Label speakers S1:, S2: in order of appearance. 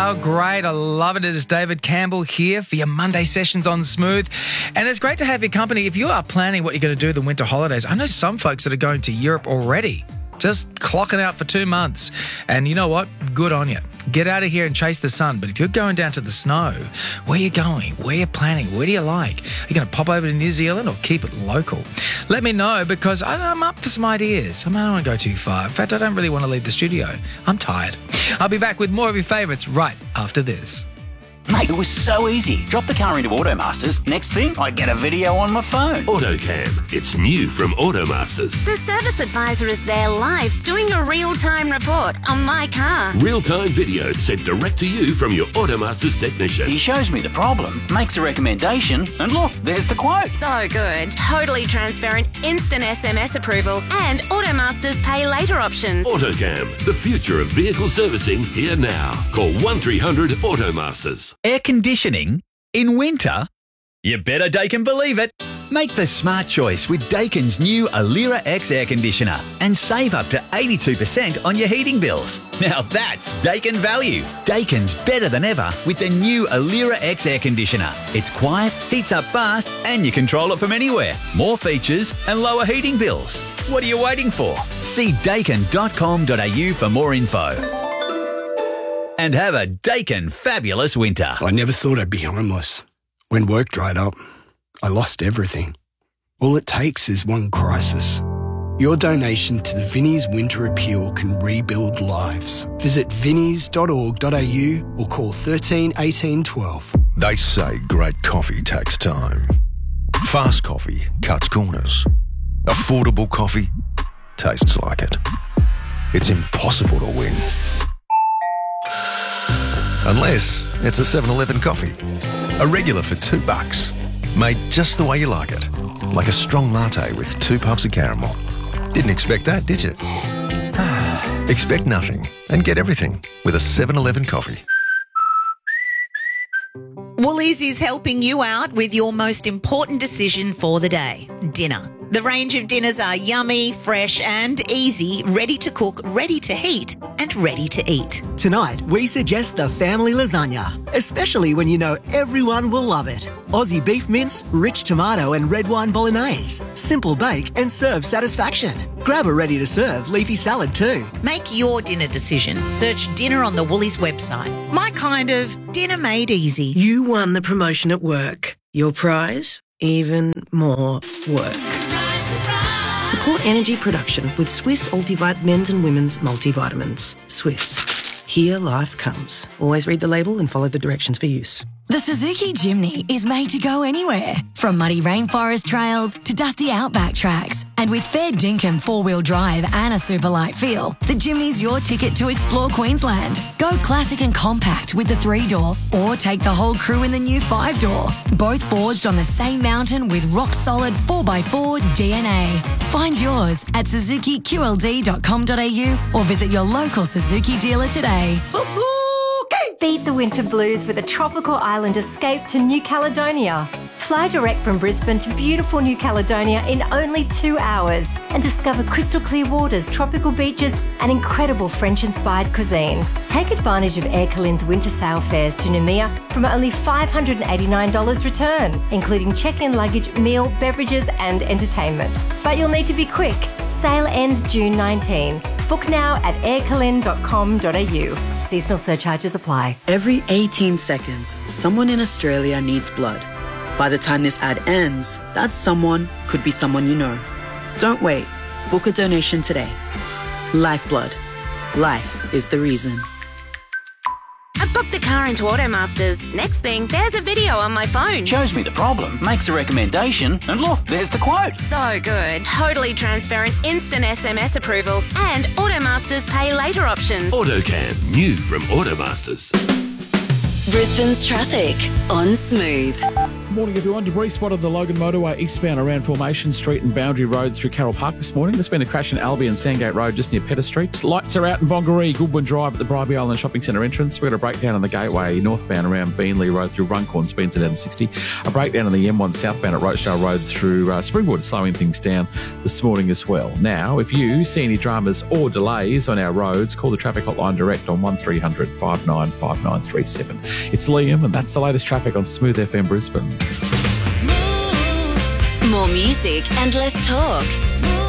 S1: How great. I love it. It is David Campbell here for your Monday sessions on Smooth. And it's great to have your company. If you are planning what you're going to do the winter holidays, I know some folks that are going to Europe already, just clocking out for 2 months. And you know what? Good on you. Get out of here and chase the sun. But if you're going down to the snow, where are you going? Where are you planning? Where do you like? Are you going to pop over to New Zealand or keep it local? Let me know, because I'm up for some ideas. I don't want to go too far. In fact, I don't really want to leave the studio. I'm tired. I'll be back with more of your favourites right after this.
S2: Mate, it was so easy. Drop the car into Automasters. Next thing, I get a video on my phone.
S3: AutoCam. It's new from Automasters.
S4: The service advisor is there live doing a real-time report on my car.
S3: Real-time video sent direct to you from your Automasters technician.
S2: He shows me the problem, makes a recommendation, and look, there's the quote.
S4: So good. Totally transparent, instant SMS approval, and Automasters pay later options.
S3: AutoCam. The future of vehicle servicing here now. Call 1300 Automasters.
S5: Air conditioning in winter? You better Daikin believe it. Make the smart choice with Daikin's new Alira X air conditioner and save up to 82% on your heating bills. Now that's Daikin value. Daikin's better than ever with the new Alira X air conditioner. It's quiet, heats up fast, and you control it from anywhere. More features and lower heating bills. What are you waiting for? See daikin.com.au for more info. And have a Daikin fabulous winter.
S6: I never thought I'd be homeless. When work dried up, I lost everything. All it takes is one crisis. Your donation to the Vinnie's Winter Appeal can rebuild lives. Visit vinnies.org.au or call 13 18 12.
S7: They say great coffee takes time. Fast coffee cuts corners. Affordable coffee tastes like it. It's impossible to win. Unless it's a 7-Eleven coffee. A regular for $2. Made just the way you like it. Like a strong latte with 2 puffs of caramel. Didn't expect that, did you? Expect nothing and get everything with a 7-Eleven coffee.
S8: Woolies is helping you out with your most important decision for the day, dinner. The range of dinners are yummy, fresh and easy, ready to cook, ready to heat and ready to eat.
S9: Tonight, we suggest the family lasagna, especially when you know everyone will love it. Aussie beef mince, rich tomato and red wine bolognese. Simple bake and serve satisfaction. Grab a ready-to-serve leafy salad too.
S8: Make your dinner decision. Search dinner on the Woolies website. My kind of dinner made easy.
S10: You won the promotion at work. Your prize? Even more work. Support energy production with Swiss Ultivite men's and women's multivitamins. Swiss. Here life comes. Always read the label and follow the directions for use.
S11: The Suzuki Jimny is made to go anywhere, from muddy rainforest trails to dusty outback tracks. And with fair dinkum 4-wheel drive and a super light feel, the Jimny's your ticket to explore Queensland. Go classic and compact with the 3-door, or take the whole crew in the new 5-door. Both forged on the same mountain with rock-solid 4x4 DNA. Find yours at suzukiqld.com.au or visit your local Suzuki dealer today.
S12: Beat the winter blues with a tropical island escape to New Caledonia. Fly direct from Brisbane to beautiful New Caledonia in only 2 hours and discover crystal clear waters, tropical beaches and incredible French-inspired cuisine. Take advantage of Air Calin's winter sail fares to Noumea from only $589 return, including check-in luggage, meal, beverages and entertainment. But you'll need to be quick. Sale ends June 19. Book now at aircalin.com.au. Seasonal surcharges apply.
S10: Every 18 seconds, someone in Australia needs blood. By the time this ad ends, that someone could be someone you know. Don't wait. Book a donation today. Lifeblood. Life is the reason.
S4: I booked the car into Automasters. Next thing, there's a video on my phone.
S2: Shows me the problem, makes a recommendation, and look, there's the quote.
S4: So good. Totally transparent, instant SMS approval, and Automasters pay later options.
S3: AutoCam. New from Automasters.
S11: Brisbane's traffic on Smooth.
S13: morning, everyone. Debris spotted the Logan Motorway eastbound around Formation Street and Boundary Road through Carroll Park this morning. There's been a crash in Albion, Sandgate Road, just near Pettis Street. Lights are out in Bongaree, Goodwin Drive at the Bribie Island Shopping Centre entrance. We've got a breakdown on the Gateway northbound around Beanley Road through Runcorn, Spencer down to 60. A breakdown on the M1 southbound at Rochdale Road through Springwood, slowing things down this morning as well. Now, if you see any dramas or delays on our roads, call the traffic hotline direct on 1300 595937. It's Liam, and that's the latest traffic on Smooth FM Brisbane.
S4: More music and less talk.